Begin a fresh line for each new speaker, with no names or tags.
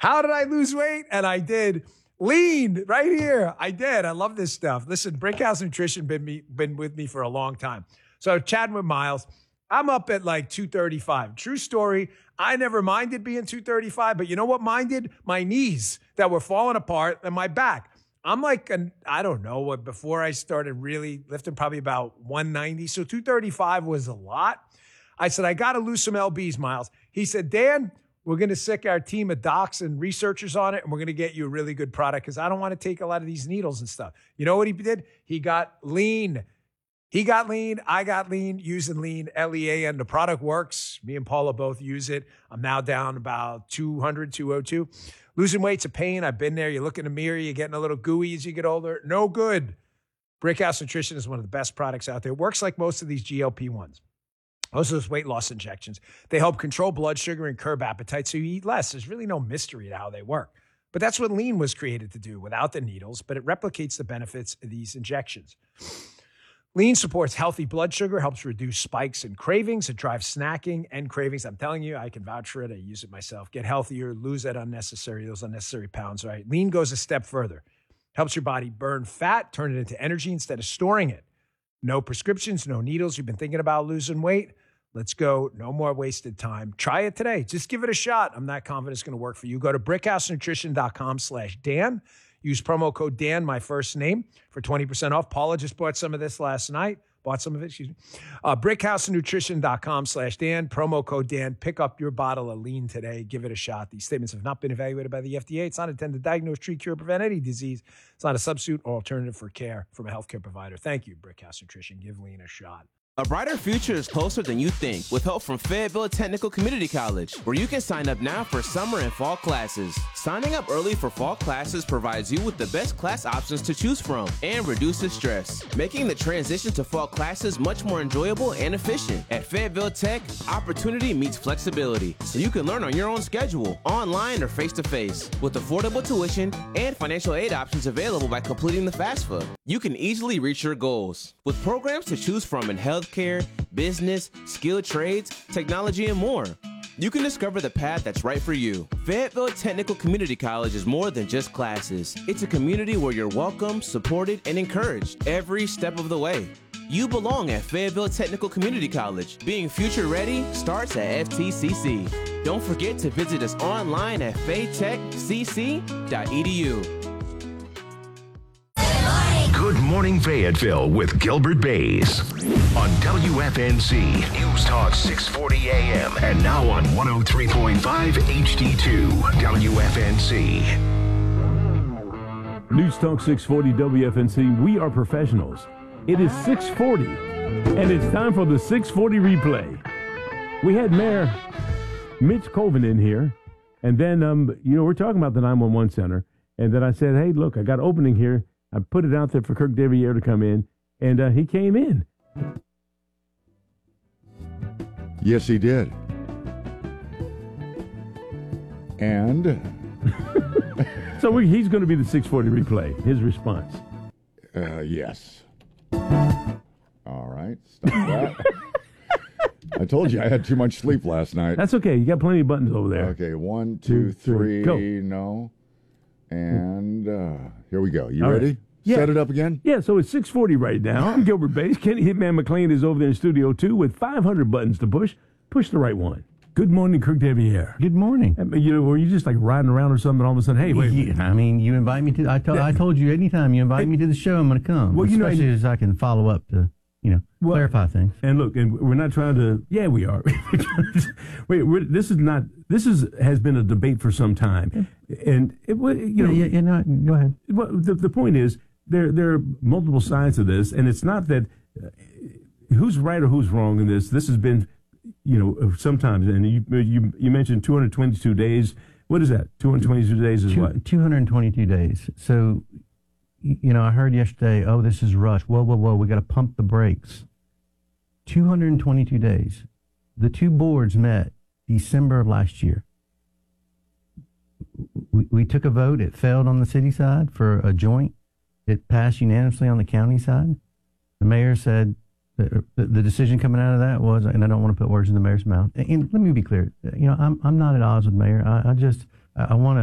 How did I lose weight? And I did. Lean right here. I did. I love this stuff. Listen, Brickhouse Nutrition been with me for a long time. So chatting with Miles, I'm up at like 235. True story. I never minded being 235, but you know what minded? My knees that were falling apart and my back. I'm like, I don't know, before I started really lifting, probably about 190. So 235 was a lot. I said, I got to lose some LBs, Miles. He said, Dan, we're going to sick our team of docs and researchers on it, and we're going to get you a really good product because I don't want to take a lot of these needles and stuff. You know what he did? He got lean. He got lean. I got lean using lean, LEAN. The product works. Me and Paula both use it. I'm now down about 200, 202. Losing weight's a pain. I've been there. You look in the mirror, you're getting a little gooey as you get older. No good. Brickhouse Nutrition is one of the best products out there. It works like most of these GLP-1s. Most of those weight loss injections. They help control blood sugar and curb appetite so you eat less. There's really no mystery to how they work. But that's what lean was created to do without the needles, but it replicates the benefits of these injections. Lean supports healthy blood sugar, helps reduce spikes and cravings. It drives snacking and cravings. I'm telling you, I can vouch for it. I use it myself. Get healthier, lose those unnecessary pounds, right? Lean goes a step further. Helps your body burn fat, turn it into energy instead of storing it. No prescriptions, no needles. You've been thinking about losing weight? Let's go. No more wasted time. Try it today. Just give it a shot. I'm not confident it's going to work for you. Go to brickhousenutrition.com/Dan. Use promo code Dan, my first name, for 20% off. Paula just bought some of this last night. Brickhousenutrition.com/Dan. Promo code Dan. Pick up your bottle of lean today. Give it a shot. These statements have not been evaluated by the FDA. It's not intended to diagnose, treat, cure, prevent any disease. It's not a substitute or alternative for care from a healthcare provider. Thank you, Brickhouse Nutrition. Give lean a shot.
A brighter future is closer than you think with help from Fayetteville Technical Community College, where you can sign up now for summer and fall classes. Signing up early for fall classes provides you with the best class options to choose from and reduces stress, making the transition to fall classes much more enjoyable and efficient. At Fayetteville Tech, opportunity meets flexibility, so you can learn on your own schedule, online or face-to-face, with affordable tuition and financial aid options available by completing the FAFSA. You can easily reach your goals with programs to choose from in healthcare, business, skilled trades, technology, and more. You can discover the path that's right for you. Fayetteville Technical Community College is more than just classes. It's a community where you're welcome, supported, and encouraged every step of the way. You belong at Fayetteville Technical Community College. Being future ready starts at FTCC. Don't forget to visit us online at faytechcc.edu.
Good Morning Fayetteville with Gilbert Bays on WFNC News Talk 640 AM and now on 103.5 HD2 WFNC.
News Talk 640 WFNC. We are professionals. It is 640 and it's time for the 640 replay. We had Mayor Mitch Colvin in here, and then we're talking about the 911 center, and then I said, hey, look, I got an opening here. I put it out there for Kirk Deviere to come in, and he came in.
Yes, he did. And?
So he's going to be the 640 replay, his response.
Yes. All right, stop that. I told you I had too much sleep last night.
That's okay. You got plenty of buttons over there.
Okay, 1, 2, 3,
go.
No. And here we go. You
All
ready?
Right. Yeah.
Set it up again?
Yeah, so it's 640 right now. I'm Gilbert Bays. Kenny Hitman McLean is over there in Studio 2 with 500 buttons to push. Push the right one. Good morning, Kirk Deviere.
Good morning.
Were you just like riding around or something, all of a sudden, hey, wait.
Yeah, I mean, you invite me to, I told you anytime you invite me to the show, I'm going to come. Well, especially as I can follow up to, clarify things.
And look, and we're not trying to, yeah, we are. This has been a debate for some time. And, go
ahead.
Well, the point is, there are multiple sides to this, and it's not that who's right or who's wrong in this. This has been, sometimes, and you mentioned 222 days. What is that? 222 days is what?
222 days. So, I heard yesterday, oh, this is rush. Whoa, we got to pump the brakes. 222 days. The two boards met December of last year. We took a vote. It failed on the city side for a joint. It passed unanimously on the county side. The mayor said the decision coming out of that was, and I don't want to put words in the mayor's mouth. And let me be clear. I'm not at odds with the mayor. I want to